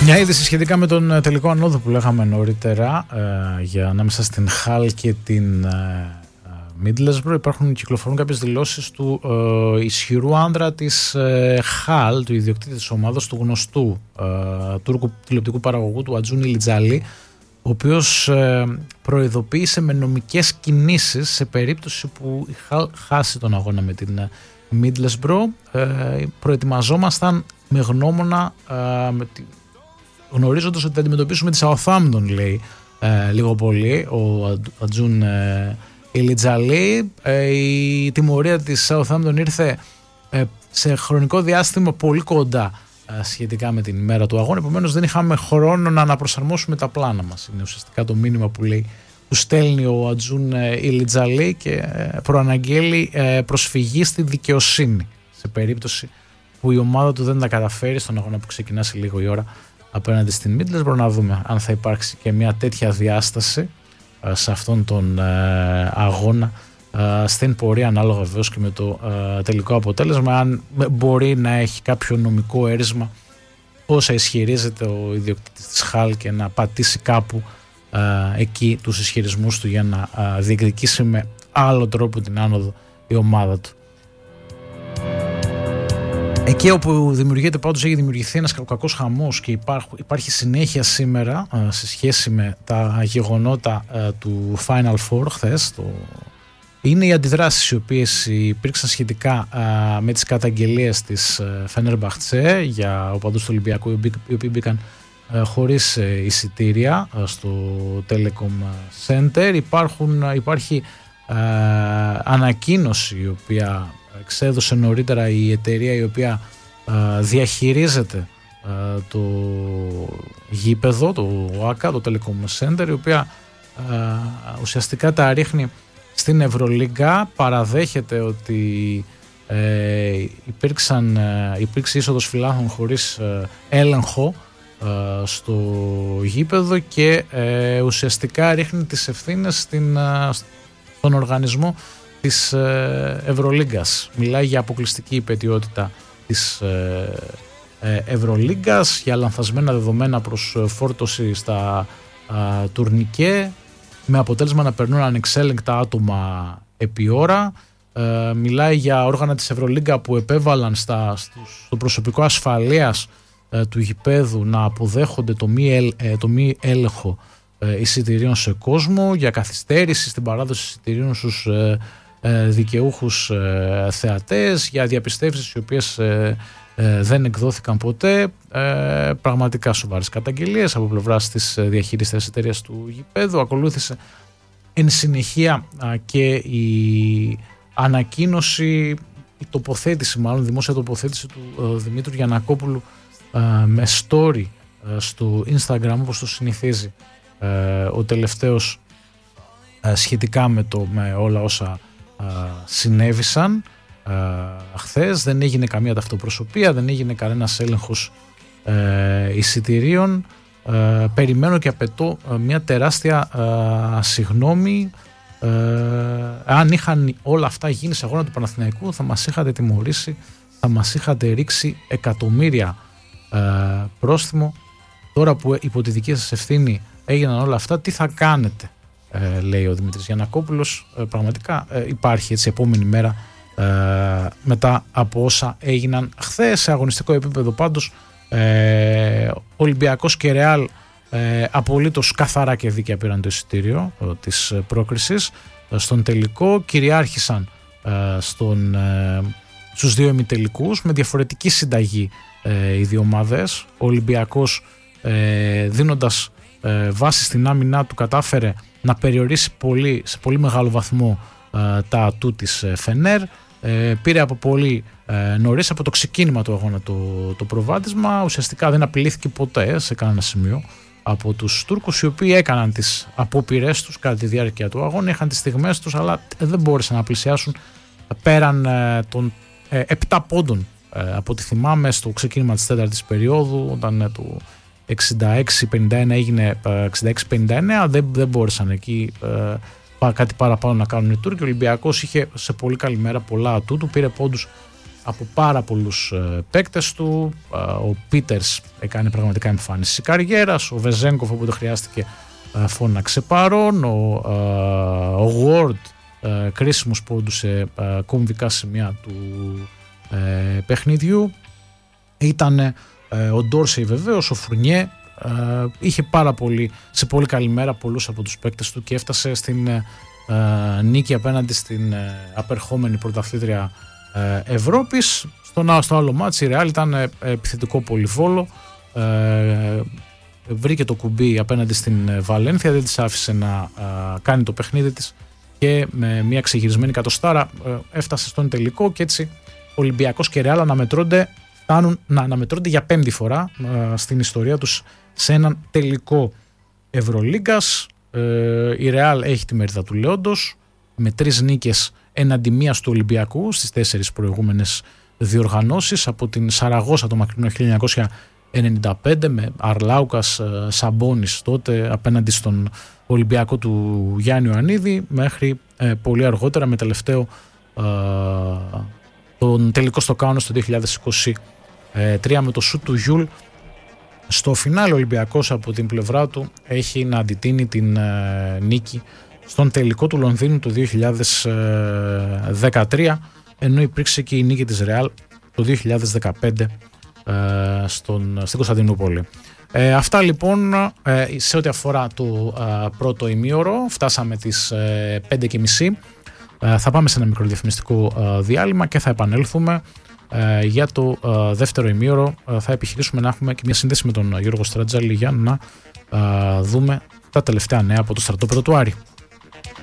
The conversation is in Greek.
Μια είδηση σχετικά με τον τελικό ανόδο που λέγαμε νωρίτερα για ανάμεσα στην Hull και την Middlesbrough. Κυκλοφορούν κάποιες δηλώσεις του ισχυρού άνδρα της Hull, του ιδιοκτήτη της ομάδας, του γνωστού Τούρκου τηλεοπτικού παραγωγού, του Ατζούν Ιλιτζαλή, ο οποίος προειδοποίησε με νομικές κινήσεις σε περίπτωση που η Hull χάσει τον αγώνα με την Middlesbrough. Προετοιμαζόμασταν με γνώμονα, γνωρίζοντας ότι θα αντιμετωπίσουμε τη Southampton, λέει λίγο πολύ ο Ατζούν Ιλιτζαλή. Η τιμωρία της Southampton ήρθε σε χρονικό διάστημα πολύ κοντά σχετικά με την ημέρα του αγώνα, επομένως δεν είχαμε χρόνο να αναπροσαρμόσουμε τα πλάνα μας. Είναι ουσιαστικά το μήνυμα που στέλνει ο Ατζούν Ιλιτζαλή και προαναγγέλει προσφυγή στη δικαιοσύνη σε περίπτωση που η ομάδα του δεν τα καταφέρει στον αγώνα που ξεκινά σε λίγο η ώρα απέναντι στην Middlesbrough. Να δούμε αν θα υπάρξει και μια τέτοια διάσταση σε αυτόν τον αγώνα στην πορεία, ανάλογα βεβαίως και με το τελικό αποτέλεσμα, αν μπορεί να έχει κάποιο νομικό έρισμα όσα ισχυρίζεται ο ιδιοκτήτης της Hull και να πατήσει κάπου εκεί τους ισχυρισμούς του για να διεκδικήσει με άλλο τρόπο την άνοδο η ομάδα του. Εκεί όπου δημιουργείται, πάντως έχει δημιουργηθεί ένας κακός χαμός και υπάρχει συνέχεια σήμερα σε σχέση με τα γεγονότα του Final Four χθες, είναι οι αντιδράσεις οι οποίες υπήρξαν σχετικά με τις καταγγελίες της Φενέρμπαχτσε για οπαδούς του Ολυμπιακού, οι οποίοι μπήκαν χωρίς εισιτήρια στο Telecom Center. Υπάρχει ανακοίνωση η οποία εξέδωσε νωρίτερα η εταιρεία η οποία διαχειρίζεται το γήπεδο, το ΟΑΚΑ, το Telecom Center, η οποία ουσιαστικά τα ρίχνει στην Ευρωλίγκα. Παραδέχεται ότι υπήρξε είσοδος φιλάθλων χωρίς έλεγχο στο γήπεδο και ουσιαστικά ρίχνει τις ευθύνες στον οργανισμό της Ευρωλίγκας. Μιλάει για αποκλειστική υπαιτιότητα της Ευρωλίγκας, για λανθασμένα δεδομένα προς φόρτωση στα τουρνικέ, με αποτέλεσμα να περνούν ανεξέλεγκτα άτομα επί ώρα. Μιλάει για όργανα της Ευρωλίγκα που επέβαλαν στο προσωπικό ασφαλείας του γηπέδου να αποδέχονται το μη έλεγχο εισιτηρίων σε κόσμο, για καθυστέρηση στην παράδοση εισιτηρίων στους δικαιούχους θεατές, για διαπιστεύσεις οι οποίες δεν εκδόθηκαν ποτέ. Πραγματικά σοβαρές καταγγελίες από πλευράς της διαχείριστης εταιρείας του γηπέδου. Ακολούθησε εν συνεχεία και η ανακοίνωση, η τοποθέτηση, μάλλον δημόσια τοποθέτηση του Δημήτρου Γιαννακόπουλου με story στο Instagram, όπως το συνηθίζει ο τελευταίος, σχετικά με όλα όσα συνέβησαν χθες. Δεν έγινε καμία ταυτοπροσωπία, δεν έγινε κανένας έλεγχος εισιτηρίων. Περιμένω και απαιτώ μια τεράστια συγγνώμη. Αν είχαν όλα αυτά γίνει σε αγώνα του Παναθηναϊκού, θα μας είχατε τιμωρήσει, θα μας είχατε ρίξει εκατομμύρια πρόστιμο. Τώρα που υπό τη δική σας ευθύνη έγιναν όλα αυτά, τι θα κάνετε, λέει ο Δημήτρης Γιαννακόπουλος. Πραγματικά υπάρχει έτσι επόμενη μέρα μετά από όσα έγιναν χθες. Σε αγωνιστικό επίπεδο πάντως Ολυμπιακός και Ρεάλ απολύτως καθαρά και δίκαια πήραν το εισιτήριο της πρόκρισης στον τελικό. Κυριάρχησαν στους δύο ημιτελικούς με διαφορετική συνταγή οι δύο ομάδες. Ο Ολυμπιακός δίνοντας βάση στην άμυνά του κατάφερε να περιορίσει σε πολύ μεγάλο βαθμό τα ατού της Φενέρ. Πήρε από πολύ νωρίς, από το ξεκίνημα του αγώνα το προβάδισμα. Ουσιαστικά δεν απειλήθηκε ποτέ σε κανένα σημείο από τους Τούρκους, οι οποίοι έκαναν τις απόπειρές τους κατά τη διάρκεια του αγώνα, είχαν τις στιγμές τους, αλλά δεν μπόρεσαν να πλησιάσουν πέραν των 7 πόντων από ό,τι θυμάμαι στο ξεκίνημα της 4ης περίοδου, όταν το 66-51 έγινε 66-59. Δεν μπόρεσαν εκεί κάτι παραπάνω να κάνουν οι Τούρκοι. Ο Ολυμπιακός είχε σε πολύ καλή μέρα πολλά ατού του, πήρε πόντους από πάρα πολλούς παίκτες του. Ο Πίτερς έκανε πραγματικά εμφάνιση καριέρας, ο Βεζένκοφ όποτε χρειάστηκε φώναξε παρόν, ο Ward κρίσιμους πόντους σε κομβικά σημεία του παιχνιδιού. Ήταν ο Ντόρσεϊ βεβαίως, ο Φουρνιέ, είχε σε πολύ καλή μέρα πολλούς από τους παίκτες του και έφτασε στην νίκη απέναντι στην απερχόμενη πρωταθλήτρια Ευρώπης. Στο άλλο μάτσι η Ρεάλ ήταν επιθετικό πολυβόλο, βρήκε το κουμπί απέναντι στην Βαλένθια, δεν της άφησε να κάνει το παιχνίδι της και με μια ξεγυρισμένη κατοστάρα έφτασε στον τελικό και έτσι Ολυμπιακός και Ρεάλ φτάνουν να αναμετρώνται για 5η φορά στην ιστορία τους σε έναν τελικό Ευρωλίγκας. Η Ρεάλ έχει τη μερίδα του λέοντος με 3 νίκες έναντι μίας του Ολυμπιακού στις 4 προηγούμενες διοργανώσεις, από την Σαραγώσα το μακρινό 1995 με Αρλάουκας Σαμπόνις τότε απέναντι στον Ολυμπιακό του Γιάννη Ιωαννίδη, μέχρι πολύ αργότερα με τελευταίο τον τελικό στο Κάουνας το 2023 με το σουτ του Γιούλ. Στο φινάλε ο Ολυμπιακός από την πλευρά του έχει να αντιτείνει την νίκη στον τελικό του Λονδίνου το 2013, ενώ υπήρξε και η νίκη της Ρεάλ το 2015 στην Κωνσταντινούπολη. Αυτά λοιπόν σε ό,τι αφορά το πρώτο ημίωρο. Φτάσαμε τις 5:30. Θα πάμε σε ένα μικρό διαφημιστικό διάλειμμα και θα επανέλθουμε για το δεύτερο ημίωρο. Θα επιχειρήσουμε να έχουμε και μια σύνδεση με τον Γιώργο Στρατζάλη για να δούμε τα τελευταία νέα από το στρατόπεδο του Άρη.